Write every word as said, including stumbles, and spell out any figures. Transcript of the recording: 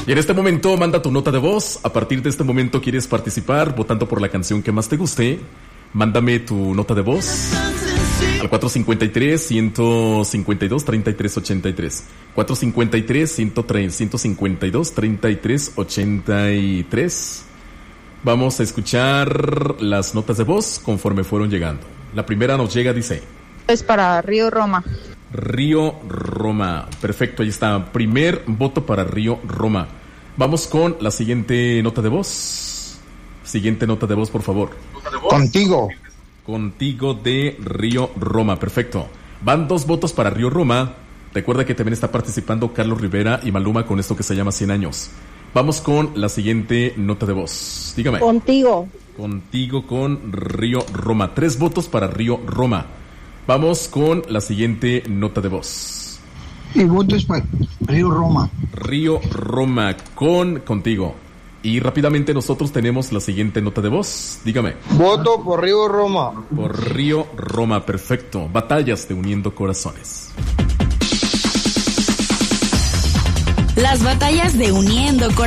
Y en este momento manda tu nota de voz. A partir de este momento quieres participar votando por la canción que más te guste. Mándame tu nota de voz al cuatro cinco tres, uno cinco dos, tres tres ocho tres. cuatro cinco tres, uno cinco dos, tres tres ocho tres. Vamos a escuchar las notas de voz conforme fueron llegando. La primera nos llega, dice... Es para Río Roma. Río Roma. Perfecto, ahí está. Primer voto para Río Roma. Vamos con la siguiente nota de voz. Siguiente nota de voz, por favor. Contigo. Contigo de Río Roma. Perfecto. Van dos votos para Río Roma. Recuerda que también está participando Carlos Rivera y Maluma con esto que se llama cien años. Vamos con la siguiente nota de voz. Dígame. Contigo. Contigo con Río Roma. Tres votos para Río Roma. Vamos con la siguiente nota de voz. Mi voto es para Río Roma. Río Roma con Contigo. Y rápidamente nosotros tenemos la siguiente nota de voz. Dígame. Voto por Río Roma. Por Río Roma, perfecto. Batallas de Uniendo Corazones. Las batallas de Uniendo Corazones.